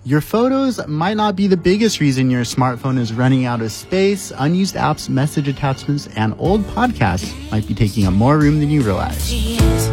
Your photos might not be the biggest reason your smartphone is running out of space. Unused apps, message attachments, and old podcasts might be taking up more room than you realize.